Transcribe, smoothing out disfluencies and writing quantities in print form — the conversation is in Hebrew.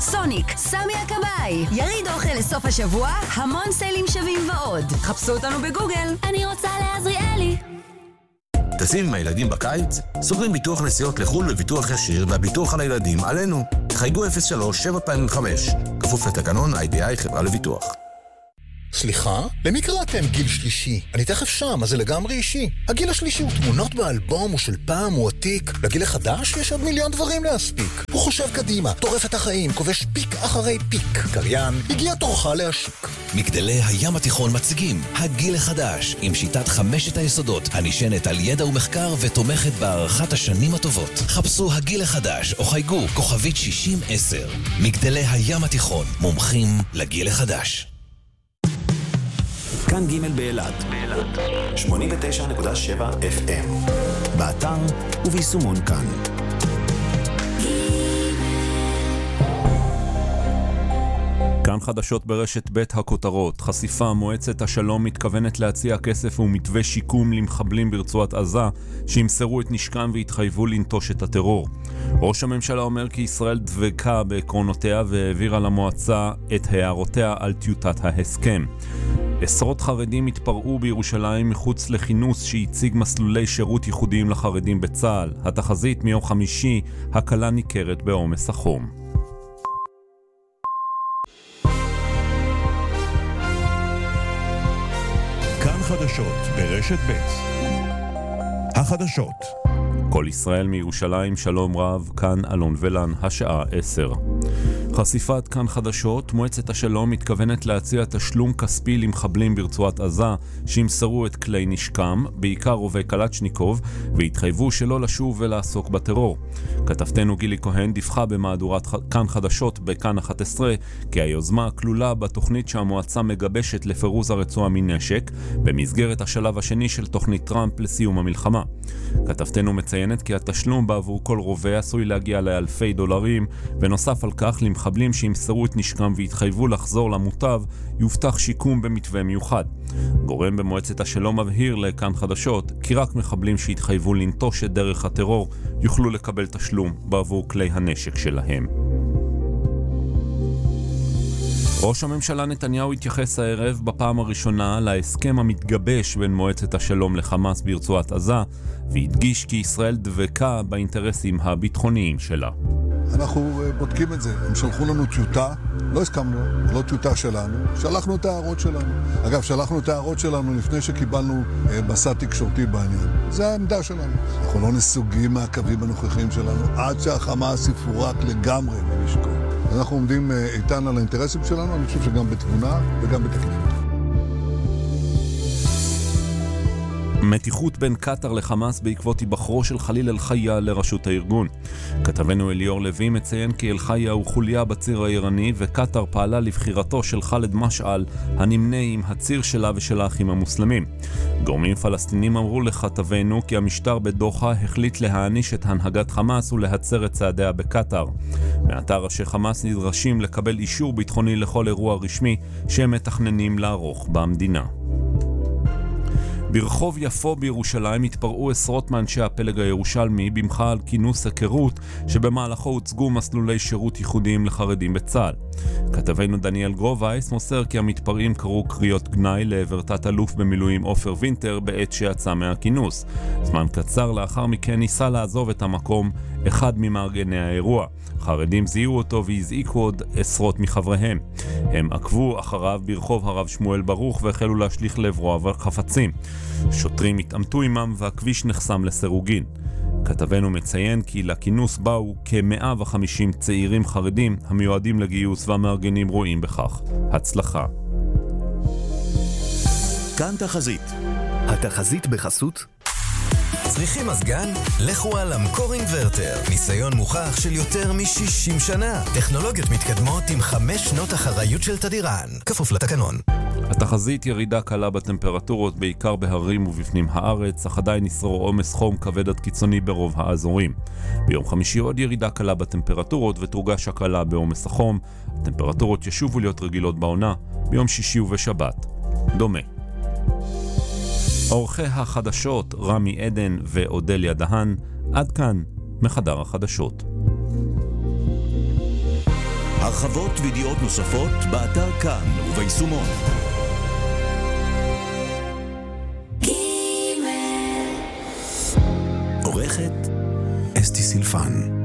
סוניק, סמי הכבאי, יריד אוכל לסוף השבוע, המון סיילים שווים ועוד. חפשו אותנו בגוגל. אני רוצה לעזריאלי. טסים עם הילדים בקיץ? סוגרים ביטוח נסיעות לחול בביטוח ישיר והביטוח על הילדים עלינו. חייגו 03-725. כפוף לתקנון IBI חברה לביטוח. סליחה? למי קראתם גיל שלישי? אני תכף שם, אז זה לגמרי אישי. הגיל השלישי הוא תמונות באלבום, הוא של פעם, הוא עתיק. לגיל החדש יש עוד מיליון דברים להספיק. הוא חושב קדימה, טורף את החיים, כובש פיק אחרי פיק. קריין, הגיע תורך להשיק. מגדלי הים התיכון מציגים הגיל החדש, עם שיטת 5 היסודות, הנשענת על ידע ומחקר ותומכת בהערכת השנים הטובות. חפשו הגיל החדש או חייגו כוכבית 6010. מגדלי הים התיכון, מומחים לגיל החדש. כאן ג' באילת 89.7 FM באתר וביישומון כאן. כאן חדשות ברשת בית הכותרות. חשיפה: מועצת השלום מתכוונת להציע כסף ומתווה שיקום למחבלים ברצועת עזה שימסרו את נשקם והתחייבו לנטוש את הטרור. ראש הממשלה אומר כי ישראל דבקה בעקרונותיה והעבירה למועצה את הערותיה על טיוטת ההסכם. עשרות חרדים התפרעו בירושלים מחוץ לכינוס שהציג מסלולי שירות ייחודיים לחרדים בצה"ל. התחזית: מיום חמישי הקלה ניכרת בעומס החום. כאן חדשות ברשת ב'. החדשות. כל ישראל מירושלים, שלום רב, כאן אלון ולן, השעה 10. חשיפת כאן חדשות: מועצת השלום מתכוונת להציע תשלום כספי למחבלים ברצועת עזה שימסרו את כלי נשקם, בעיקר רובי קלצ'ניקוב, והתחייבו שלא לשוב ולעסוק בטרור. כתבתנו גילי כהן דיווחה במהדורת כאן חדשות בכאן 11 כי היוזמה כלולה בתוכנית שהמועצה מגבשת לפירוז הרצועה מנשק במסגרת השלב השני של תוכנית טראמפ לסיום המלחמה. כתבתנו מציינת כי התשלום בעבור כל רובה עשוי להגיע לאלפי דולרים, ונוסף על כך למחבלים שימסרו את נשקם והתחייבו לחזור למוטב יובטח שיקום במתווה מיוחד. גורם במועצת השלום מבהיר לכאן חדשות כי רק מחבלים שהתחייבו לנטוש את דרך הטרור יוכלו לקבל תשלום בעבור כלי הנשק שלהם. ראש הממשלה נתניהו התייחס הערב בפעם הראשונה להסכם המתגבש בין מועצת השלום לחמאס ברצועת עזה, והדגיש כי ישראל דבקה באינטרסים הביטחוניים שלה. אנחנו בודקים את זה. הם שלחו לנו טיוטה, לא הסכמנו, לא טיוטה שלנו, שלחנו את ההערות שלנו. אגב, שלחנו את ההערות שלנו לפני שקיבלנו מסע תקשורתי בעניין. זה העמדה שלנו. אנחנו לא נסוגים מהקווים הנוכחים שלנו עד שהחמאס יפורק לגמרי מנשקו. אנחנו עומדים איתן על האינטרסים שלנו, אני חושב שגם בתבונה וגם בתקיפות. מתיחות בין קטר לחמאס בעקבות היבחרו של חליל אל-חיה לראשות הארגון. כתבנו אליאור לוי מציין כי אל-חיה הוא חוליה בציר האיראני, וקטר פעלה לבחירתו של חאלד משעל הנמנה עם הציר שלה ושל האחים המוסלמים. גורמים פלסטינים אמרו לכתבנו כי המשטר בדוחה החליט להעניש את הנהגת חמאס ולהצר את צעדיה בקטר. מעתה ראשי חמאס נדרשים לקבל אישור ביטחוני לכל אירוע רשמי שהם מתכננים לערוך במדינה. ברחוב יפו בירושלים התפרעו עשרות מאנשי הפלג הירושלמי במחאה על כינוס היכרות שבמהלכו הוצגו מסלולי שירות ייחודיים לחרדים בצה"ל. כתבנו דניאל גרובייס מוסר כי המתפרעים קראו קריאות גנאי לעבר תת-אלוף במילואים עופר וינטר בעת שיצא מהכינוס. זמן קצר לאחר מכן ניסה לעזוב את המקום אחד ממארגני האירוע. חרדים זיהו אותו והזעיקו עוד עשרות מחבריהם. הם עקבו אחריו ברחוב הרב שמואל ברוך והחלו להשליך לעברו חפצים. שוטרים התעמתו עמם והכביש נחסם לסירוגין. כתבנו מציין כי לכינוס באו כ-150 צעירים חרדים המיועדים לגיוס, והמארגנים רואים בכך הצלחה. כאן תחזית. התחזית בחסות צריכים מזגן? לכו על המקור אינוורטר. ניסיון מוכח של יותר מ-60 שנה. טכנולוגיות מתקדמות עם 5 שנות אחריות של תדירן. כפוף לתקנון. התחזית: ירידה קלה בטמפרטורות בעיקר בהרים ובפנים הארץ, אך עדיין ישרור עומס חום כבד עד קיצוני ברוב האזורים. ביום חמישי עוד ירידה קלה בטמפרטורות ותורגש הקלה בעומס החום. הטמפרטורות ישובו להיות רגילות בעונה ביום שישי ובשבת. דומה. עורכי החדשות רמי עדן ואודליה דהן. עד כאן מחדר החדשות. הרחבות וידיעות נוספות באתר כאן וביישומון. עורכת אסתי סילפן.